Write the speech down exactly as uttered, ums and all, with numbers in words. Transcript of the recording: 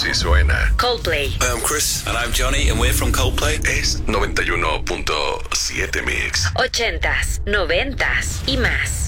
Así suena. Coldplay. Hey, I'm Chris. And I'm Johnny, and we're from Coldplay. Es noventa y uno punto siete Mix. Ochentas, noventas y más.